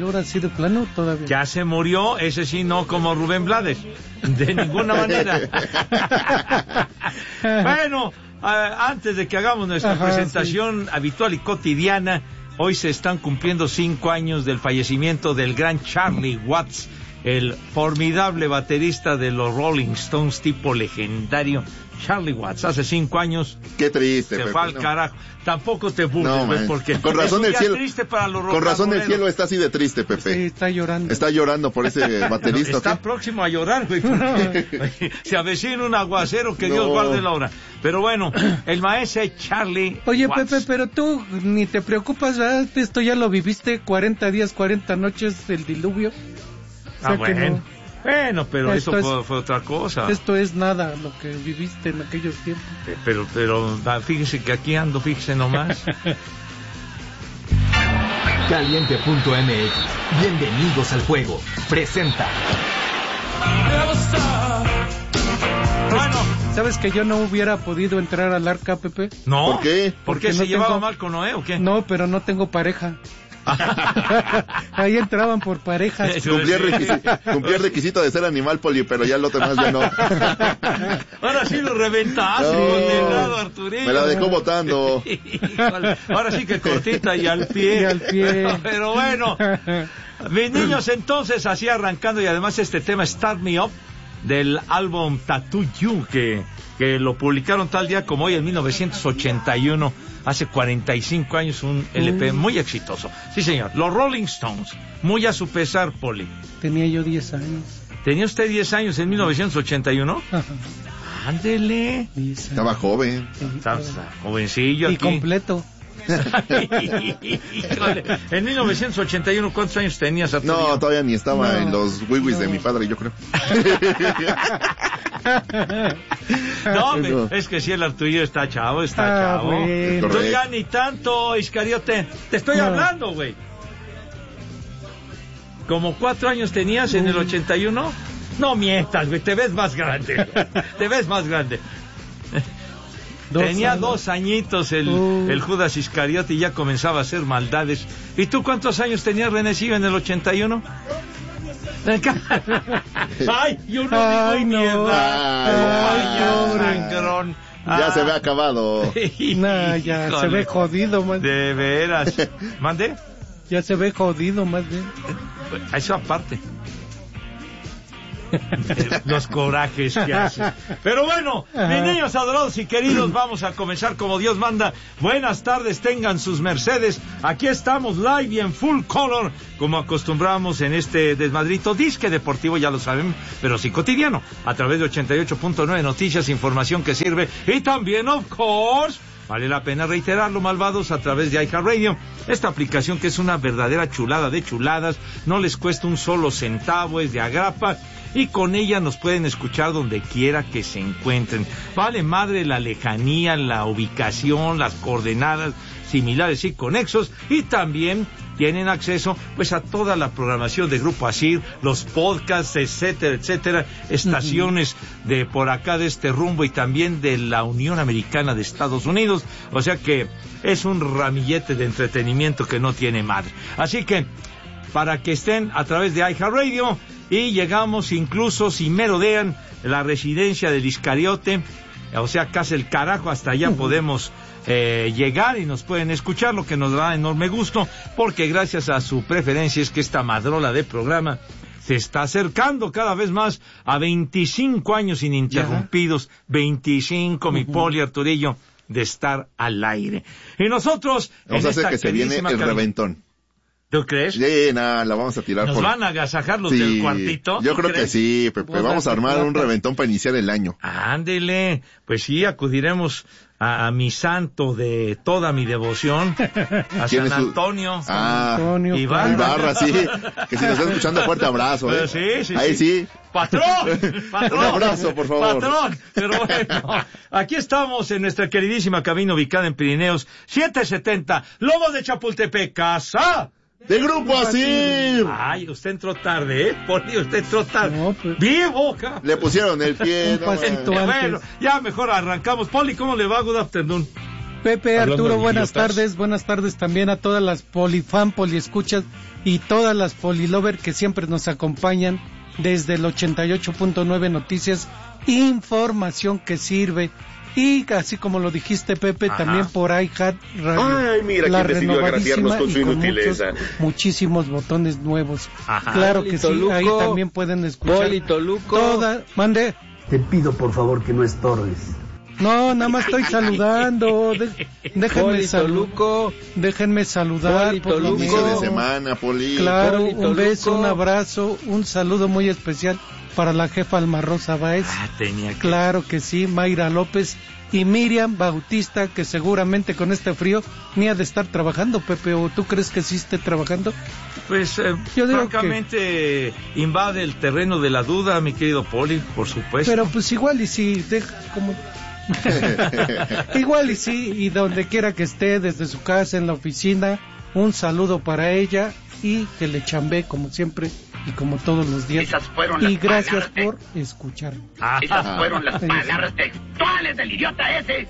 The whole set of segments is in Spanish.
ahora sí de plano todavía. Ya se murió, ese sí, no como Rubén Blades, de ninguna manera. Bueno, antes de que hagamos nuestra presentación habitual y cotidiana, hoy se están cumpliendo 5 años del fallecimiento del gran Charlie Watts, el formidable baterista de los Rolling Stones, tipo legendario. Charlie Watts, hace 5 años. Qué triste, se Pepe, fue al carajo. Tampoco te burles, porque con razón el cielo, triste para los con razón el cielo está así de triste, Pepe. Sí, está llorando. Está llorando por ese baterista. Está próximo a llorar, güey. Se avecina un aguacero, que Dios guarde la hora. Pero bueno, el maestro Charlie Oye, Watts. Pepe, pero tú ni te preocupas, ¿verdad? Esto ya lo viviste 40 días, 40 noches del diluvio. O sea que bueno. no. Bueno, pero Esto eso fue otra cosa. Esto es nada lo que viviste en aquellos tiempos. Pero fíjese que aquí ando, fíjese nomás. Caliente.mx. Bienvenidos al juego. Presenta. Bueno, ¿sabes que yo no hubiera podido entrar al arca, Pepe? No. ¿Por qué? ¿Por qué se llevaba mal con Noé o qué? No, pero no tengo pareja. Ahí entraban por parejas. Cumplía el requisito de ser animal, Poli, pero ya lo demás ya no. Ahora sí lo reventaste, condenado Arturillo. Me la dejó botando. Ahora sí que cortita y al pie. Y al pie. Pero bueno, mis niños, entonces así arrancando, y además este tema Start Me Up del álbum Tattoo You, que lo publicaron tal día como hoy en 1981, hace 45 años, un LP muy exitoso. Sí, señor, los Rolling Stones, muy a su pesar, Poli. Tenía yo 10 años. ¿Tenía usted 10 años en 1981? Ajá. Ándele. Estaba joven. Estaba jovencillo y aquí. completo. Híjole. En 1981, ¿cuántos años tenías, Arturo? No, todavía ni estaba en los wiwis de mi padre, yo creo. No, es que si el Arturillo está chavo, chavo. Bueno. Tú ya ni tanto, Iscariote. Te estoy hablando, güey. ¿Como 4 años tenías en el 81? No mientas, güey, te ves más grande. Te ves más grande. Tenía 2 añitos el Judas Iscariote y ya comenzaba a hacer maldades. ¿Y tú cuántos años tenías, Renecillo, en el 81? ¡Ay, yo no digo mierda! ¡Ay, sangrón! Ya se ve acabado. No, ya se ve jodido, más bien. De veras. ¿Mande? Ya se ve jodido, más bien. Eso aparte. Los corajes que hace. Pero bueno, mis niños adorados y queridos, vamos a comenzar como Dios manda. Buenas tardes, tengan sus mercedes. Aquí estamos live y en full color, como acostumbramos en este desmadrito disque deportivo, ya lo saben, pero sí cotidiano, a través de 88.9 Noticias, información que sirve, y también, of course, vale la pena reiterarlo, malvados, a través de iHeartRadio, esta aplicación que es una verdadera chulada de chuladas, no les cuesta un solo centavo, es de agrapa, y con ella nos pueden escuchar donde quiera que se encuentren. Vale madre la lejanía, la ubicación, las coordenadas similares y conexos, y también tienen acceso pues a toda la programación de Grupo Asir, los podcasts, etcétera, etcétera, estaciones de por acá de este rumbo y también de la Unión Americana de Estados Unidos, o sea que es un ramillete de entretenimiento que no tiene madre. Así que para que estén a través de iHeartRadio, y llegamos incluso, si merodean la residencia del Iscariote, o sea, casi el carajo, hasta allá podemos llegar y nos pueden escuchar, lo que nos da enorme gusto, porque gracias a su preferencia es que esta madrola de programa se está acercando cada vez más a 25 años ininterrumpidos, 25, mi Poli Arturillo, de estar al aire. Y nosotros... Vamos a hacer que se viene el reventón. ¿Tú crees? Sí, nada, la vamos a tirar. ¿Nos van a agasajar los del cuartito? Yo creo que sí, Pepe. Vamos a armar un reventón para iniciar el año. Ándele, pues sí, acudiremos a mi santo de toda mi devoción, a San Antonio. Antonio Ibarra, sí. Que si nos está escuchando, fuerte abrazo, ¿eh? Sí. Ahí sí. ¡Patrón! Un abrazo, por favor. ¡Patrón! Pero bueno, aquí estamos en nuestra queridísima cabina ubicada en Pirineos 770, Lobos de Chapultepec, casa ¡de Grupo Asir! Ay, usted entró tarde, ¿eh? Poli, usted entró tarde. No, pues... ¡Vivo! Le pusieron el pie. Un pasito antes. Bueno, ya mejor arrancamos. Poli, ¿cómo le va? Good afternoon. Pepe, Hablando Arturo, de buenas idiotas. tardes también a todas las polifan, poliescuchas y todas las polilover que siempre nos acompañan desde el 88.9 Noticias, información que sirve. Y así como lo dijiste, Pepe, Ajá. también por iHeart Radio. Ay, mira la quién decidió agraciarnos renovadísima con su y con inutileza. muchísimos botones nuevos. Ajá. Claro que sí, Toluco, ahí también pueden escuchar Poli Toluco. toda... Mande. Te pido por favor que no estorbes. No, nada más estoy saludando. Poli Toluco. Déjenme saludar. Poli por lo Toluco. Inicio de menos. semana, Poli. Claro, Poli un Toluco. beso, un abrazo, un saludo muy especial para la jefa Alma Rosa Báez. Tenía que... Claro que sí, Mayra López y Miriam Bautista, que seguramente con este frío ni ha de estar trabajando, Pepe, ¿o tú crees que sí esté trabajando? Pues, Yo digo francamente, invade el terreno de la duda, mi querido Poli, por supuesto. Pero pues igual y sí, como... igual y sí, y donde quiera que esté, desde su casa, en la oficina, un saludo para ella y que le chambé como siempre y como todos los días. Esas fueron las Y gracias palabras por escuchar. Esas fueron las palabras textuales del idiota ese.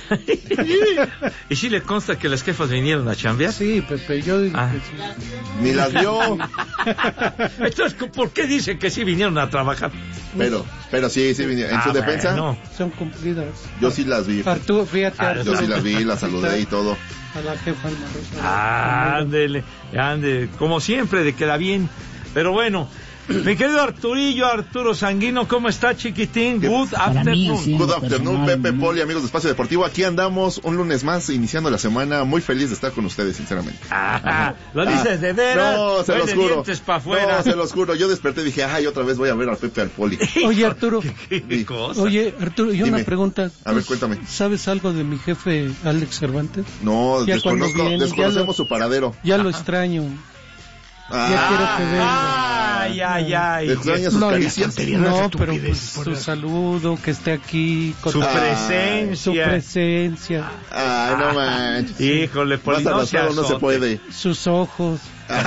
¿Y si le consta que las jefas vinieron a chambear? Sí, Pepe, yo digo Ah. que sí. Ni las vio. Entonces, ¿por qué dice que sí vinieron a trabajar? Pero sí vinieron. En su defensa, No. Son cumplidas. yo sí las vi. Arturo, fíjate, Yo Arturo, sí las vi, las saludé y todo. a la jefa Alma Rosa. Ándele, como siempre, de queda bien. Pero bueno, mi querido Arturo Sanguino, ¿cómo está, chiquitín? Good afternoon. Good afternoon, Pepe, Poli, amigos de Espacio Deportivo. Aquí andamos un lunes más, iniciando la semana. Muy feliz de estar con ustedes, sinceramente. ¿Lo dices de veras? No, se Voy los de juro. dientes pa' afuera. No, se los juro. Yo desperté y dije, ay, otra vez voy a ver al Pepe al Poli. Oye, Arturo, ¿Qué cosa? oye, Arturo, yo Dime. una pregunta. A ver, ¿Tú cuéntame. ¿Sabes algo de mi jefe Alex Cervantes? No, Ya cuando viene, desconocemos ya su paradero. Ya lo extraño. Ya quiero que venga. Ay. ¿Extraña sus No, caricias? No, pero pues su saludo, que esté aquí. Con Su su presencia. presencia, Ay, no manches. Híjole, Poli, Más no arrastrado seas no se sote. puede. sus ojos.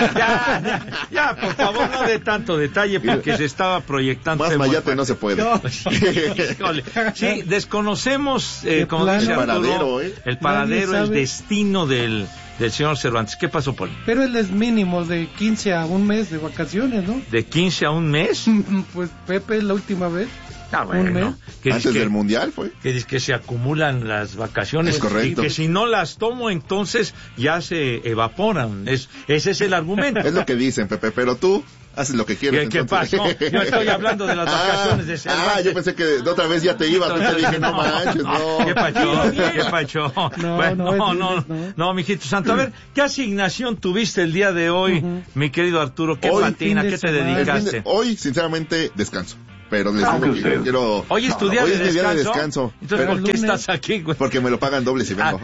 Ya, por favor, no de tanto detalle porque se estaba proyectando. Más usted muy mayate no se puede. Híjole. Sí, desconocemos, De como plano. dice El Arturo, paradero, ¿eh? el paradero, Nadie el sabe. destino del señor Cervantes. ¿Qué pasó, Poli? Pero él es mínimo de 15 a un mes de vacaciones, ¿no? ¿De 15 a un mes? Pues Pepe, la última vez. Ah, ¿Un mes? bueno. Que Antes dice del Mundial fue. que dice que se acumulan las vacaciones. Es correcto. Y que si no las tomo, entonces ya se evaporan. Ese es el argumento. Es lo que dicen, Pepe, pero tú haces lo que quieres. ¿Qué entonces. pasó? Yo estoy hablando de las vacaciones de Cervantes. yo pensé que de otra vez ya te ibas. Te dije, no manches, no. ¿Qué pacho? No, mijito santo. A ver, ¿qué asignación tuviste el día de hoy, mi querido Arturo? ¿Qué Hoy, patina? fin de ¿Qué te semana. dedicaste? Hoy, sinceramente, descanso. Pero les digo que quiero... ¿Hoy es tu día Hoy de es mi día de descanso? descanso. Entonces, pero- ¿por qué lunes. estás aquí, güey? Porque me lo pagan doble si vengo.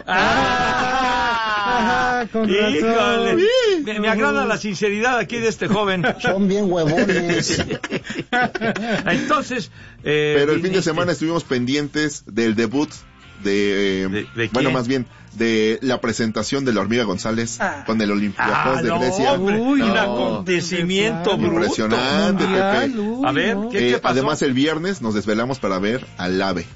Ajá, con razón. Híjole. Me agrada la sinceridad aquí de este joven. Son bien huevones. Entonces, Pero el fin de viniste. semana estuvimos pendientes del debut ¿De bueno, quién? más bien de la presentación de la Hormiga González con el Olympiacos de no, Grecia. hombre, Uy, un no. acontecimiento bruto. Impresionante, Mundial, Pepe. uy, A ver, no. ¿qué pasó? Además, el viernes nos desvelamos para ver al AVE.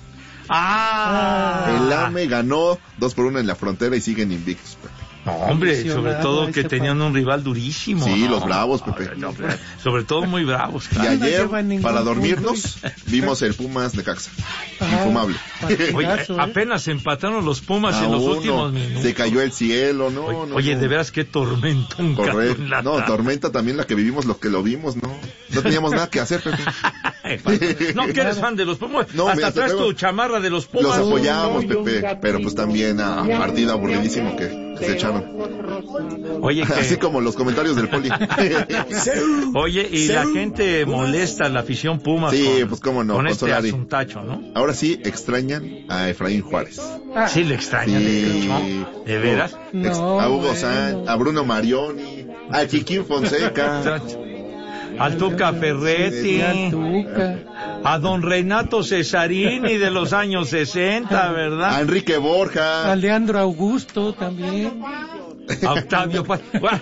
El AME ganó 2-1 en la frontera y siguen invictos, Pepe. No, hombre, Emocionado sobre todo que ese tenían país. un rival durísimo. Sí, ¿no? los bravos, Pepe. No, sobre todo muy bravos. Y claro. no ayer, llevan ningún para punto dormirnos, vimos el Pumas de Caxa. Ajá. Infumable. Oye, Partidazo, apenas empataron los Pumas A en los uno. últimos minutos. Se cayó el cielo, no, Oye, no. de veras qué tormentón. Correcto. en la No, tarde. tormenta también la que vivimos, los que lo vimos, no. No teníamos nada que hacer, Pepe. No, que eres fan de los Pumas. No, Hasta mira, traes tengo- tu chamarra de los Los Pumas. apoyamos, Pepe, pero pues también a partido aburridísimo que se echaron. Oye, Así que, como los comentarios del Poli. oye, y la gente molesta la afición Pumas. Sí, con, pues cómo no, con con este Solari. asuntacho, ¿no? Ahora sí extrañan a Efraín Juárez. Sí le extrañan, ¿no? ¿De veras? No, A Hugo bueno. San, a Bruno Marioni, a Chiquín Fonseca. Al Tuca Ferretti, Al Tuca. a don Renato Cesarini de los años 60, A ¿verdad? Enrique A Borja. Leandro Augusto también. A Octavio Paz. Bueno,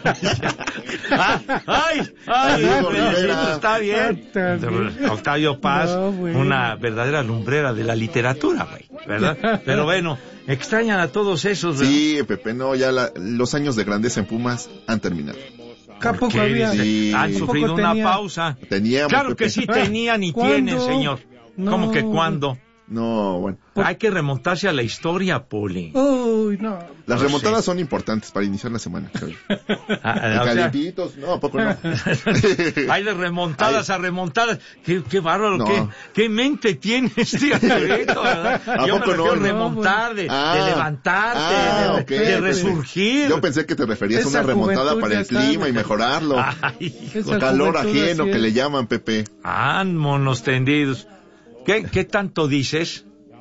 ay, Diego Reyesito, Rivera. está bien. Está bien. Octavio Paz, No, güey. una verdadera lumbrera de la literatura, güey. ¿verdad? Pero bueno, extrañan a todos esos, ¿verdad? Sí, Pepe, no, ya los años de grandeza en Pumas han terminado. ¿Por qué? Había? Sí. Han sufrido una pausa. Teníamos, claro Pepe. que sí tenían y tienen, señor. No. ¿Cómo que cuándo? No, bueno. Hay que remontarse a la historia, Poli. Uy, no. Las remontadas son importantes para iniciar la semana. Calientitos, no, ¿a poco no? Hay de remontadas a remontadas. Qué bárbaro, No. qué mente tiene este Alfredo, ¿verdad? ¿A Yo me poco refiero a no? remontar, de levantarte, ok, de resurgir. Yo pensé que te referías a Esa una remontada juventud para ya el está, clima y Pepe. mejorarlo. Ay, Esa Calor juventud ajeno así que es. le llaman, Pepe. monos tendidos. ¿Qué tanto dices?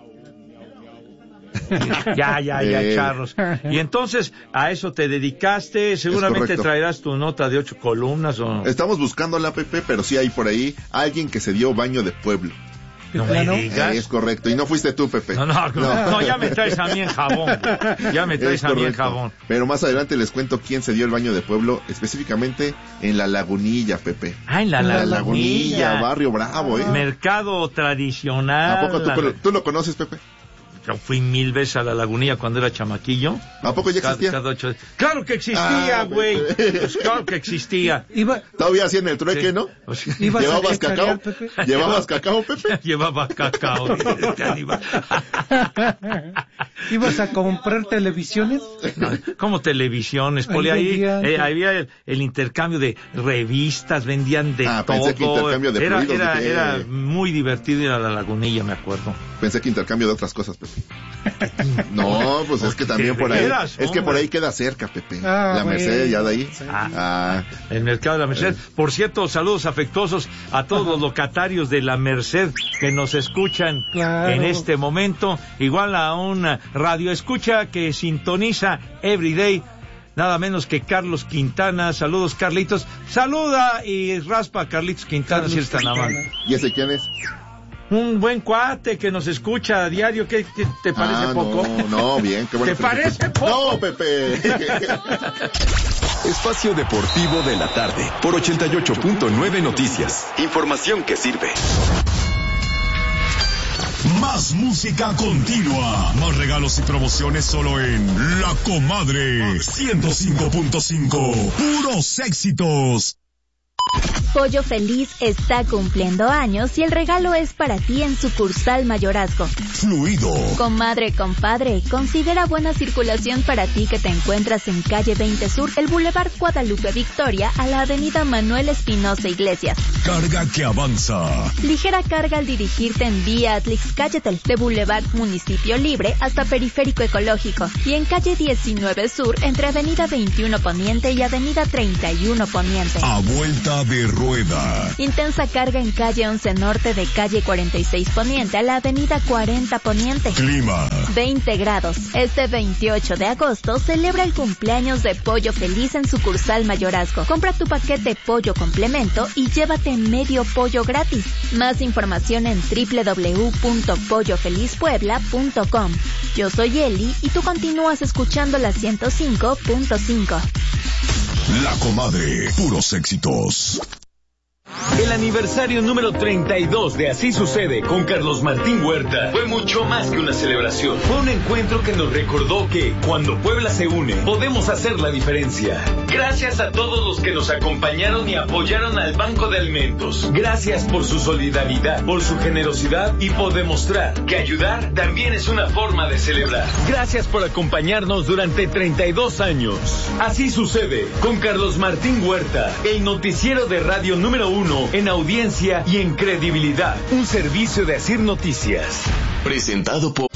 Ya, charros. Y entonces, a eso te dedicaste. Seguramente correcto. traerás tu nota de 8 columnas o... Estamos buscando la Pepe, pero sí hay por ahí alguien que se dio baño de pueblo. No me plano? digas. Es correcto. Y no fuiste tú, Pepe. No, ya me traes a mí en jabón. Ya me traes Es a mí en correcto. jabón. Pero más adelante les cuento quién se dio el baño de pueblo, específicamente en La Lagunilla, Pepe. Ah, en la Lagunilla. Barrio Bravo, ¿eh? Mercado tradicional. ¿A poco tú lo conoces, Pepe? Yo fui 1000 veces a la Lagunilla cuando era chamaquillo. ¿A poco ya existía? Claro que existía, güey. Pues claro que existía. Todavía hacían el trueque, ¿no? ¿Llevabas cacao? Pepe? ¿Llevabas cacao, Pepe? Llevaba cacao. ¿Ibas a comprar televisiones? No, como televisiones, Poli, ahí había el intercambio de revistas, vendían de todo. Pensé que intercambio de fluidos, era muy divertido ir a la Lagunilla, me acuerdo. Pensé que intercambio de otras cosas, Pepe. No, pues es que también por ahí, es que por ahí queda cerca, Pepe. La Merced, ya de ahí. El mercado de la Merced. Por cierto, saludos afectuosos a todos los locatarios de la Merced que nos escuchan en este momento. Igual a un radio escucha que sintoniza Everyday, nada menos que Carlos Quintana. Saludos, Carlitos. Saluda y raspa a Carlitos Quintana si está nada más. ¿Y ese quién es? Un buen cuate que nos escucha a diario. ¿Qué te parece poco? No, bien, qué bueno. ¿Te parece poco? No, Pepe. Espacio Deportivo de la Tarde por 88.9 Noticias. Información que sirve. Más música continua. Más regalos y promociones solo en La Comadre 105.5. Puros éxitos. Pollo Feliz está cumpliendo años y el regalo es para ti en sucursal Mayorazgo. Fluido. Comadre, compadre, considera buena circulación para ti que te encuentras en calle 20 Sur, el Boulevard Guadalupe Victoria, a la avenida Manuel Espinosa Iglesias. Carga que avanza. Ligera carga al dirigirte en vía Atlix-Cayetel, de Boulevard Municipio Libre hasta Periférico Ecológico. Y en calle 19 Sur, entre avenida 21 Poniente y avenida 31 Poniente. A vuelta de rueda. Intensa carga en calle 11 Norte de calle 46 Poniente a la avenida 40 Poniente. Clima. 20 grados. Este 28 de agosto celebra el cumpleaños de Pollo Feliz en sucursal Mayorazgo. Compra tu paquete pollo complemento y llévate medio pollo gratis. Más información en www.pollofelizpuebla.com. Yo soy Eli y tú continúas escuchando la 105.5. La Comadre, puros éxitos. El aniversario número 32 de Así Sucede con Carlos Martín Huerta fue mucho más que una celebración. Fue un encuentro que nos recordó que cuando Puebla se une, podemos hacer la diferencia. Gracias a todos los que nos acompañaron y apoyaron al Banco de Alimentos. Gracias por su solidaridad, por su generosidad y por demostrar que ayudar también es una forma de celebrar. Gracias por acompañarnos durante 32 años. Así Sucede con Carlos Martín Huerta, el noticiero de radio número 1 en audiencia y en credibilidad. Un servicio de Asir Noticias. Presentado por